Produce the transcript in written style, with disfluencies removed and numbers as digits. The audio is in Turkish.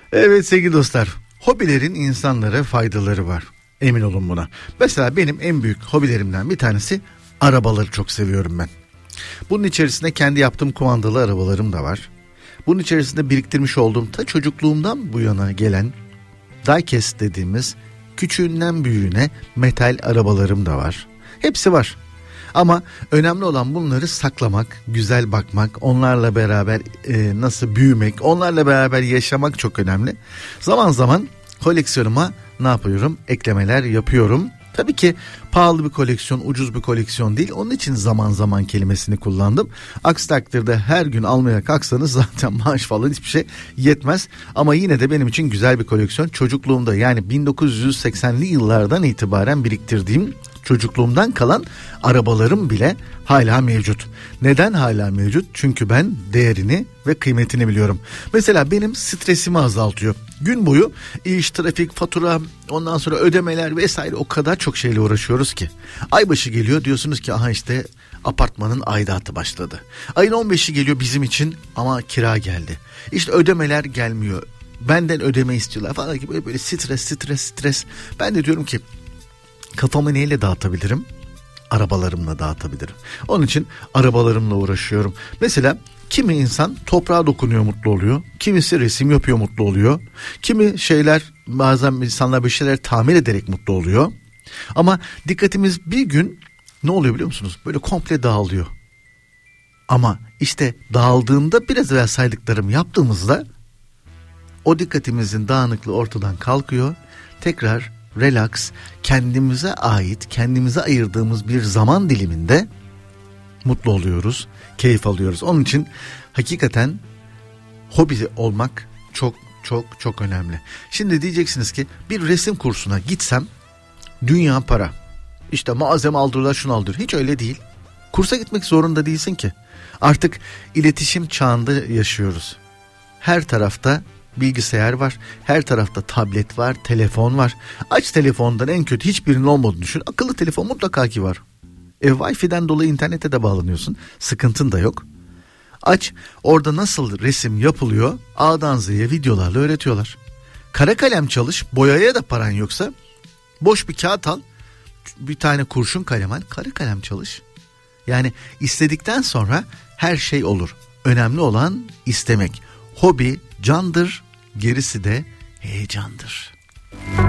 Evet sevgili dostlar, hobilerin insanlara faydaları var. Emin olun buna. Mesela benim en büyük hobilerimden bir tanesi arabaları çok seviyorum ben. Bunun içerisinde kendi yaptığım kumandalı arabalarım da var. Bunun içerisinde biriktirmiş olduğum ta çocukluğumdan bu yana gelen diecast dediğimiz küçüğünden büyüğüne metal arabalarım da var. Hepsi var. Ama önemli olan bunları saklamak, güzel bakmak, onlarla beraber nasıl büyümek, onlarla beraber yaşamak çok önemli. Zaman zaman koleksiyonuma ne yapıyorum? Eklemeler yapıyorum. Tabii ki pahalı bir koleksiyon, ucuz bir koleksiyon değil. Onun için zaman zaman kelimesini kullandım. Aksi takdirde her gün almaya kalksanız zaten maaş falan hiçbir şey yetmez. Ama yine de benim için güzel bir koleksiyon. Çocukluğumda, yani 1980'li yıllardan itibaren biriktirdiğim, çocukluğumdan kalan arabalarım bile hala mevcut. Neden hala mevcut? Çünkü ben değerini ve kıymetini biliyorum. Mesela benim stresimi azaltıyor. Gün boyu iş, trafik, fatura, ondan sonra ödemeler vesaire, o kadar çok şeyle uğraşıyoruz ki. Aybaşı geliyor, diyorsunuz ki aha işte apartmanın aidatı başladı. Ayın 15'i geliyor bizim için ama kira geldi. İşte ödemeler gelmiyor. Benden ödeme istiyorlar falan gibi, böyle stres. Ben de diyorum ki kafamı neyle dağıtabilirim? Arabalarımla dağıtabilirim. Onun için arabalarımla uğraşıyorum. Mesela kimi insan toprağa dokunuyor, mutlu oluyor. Kimisi resim yapıyor, mutlu oluyor. Kimi şeyler, bazen insanlar bir şeyler tamir ederek mutlu oluyor. Ama dikkatimiz bir gün ne oluyor biliyor musunuz? Böyle komple dağılıyor. Ama işte dağıldığında, biraz evvel saydıklarımı yaptığımızda o dikkatimizin dağınıklığı ortadan kalkıyor. Tekrar relax, kendimize ait, kendimize ayırdığımız bir zaman diliminde mutlu oluyoruz, keyif alıyoruz. Onun için hakikaten hobi olmak çok önemli. Şimdi diyeceksiniz ki bir resim kursuna gitsem dünya para. İşte malzeme aldırırlar, şunu aldırır. Hiç öyle değil. Kursa gitmek zorunda değilsin ki. Artık iletişim çağında yaşıyoruz. Her tarafta bilgisayar var, her tarafta tablet var, telefon var. Aç telefondan, en kötü hiçbirinin olmadığını düşün. Akıllı telefon mutlaka ki var. Wi-Fi'den dolayı internete de bağlanıyorsun. Sıkıntın da yok. Aç, orada nasıl resim yapılıyor A'dan Z'ye videolarla öğretiyorlar. Kara kalem çalış, boyaya da paran yoksa boş bir kağıt al, bir tane kurşun kalem al, kara kalem çalış. Yani istedikten sonra her şey olur. Önemli olan istemek. Hobi candır, gerisi de heyecandır.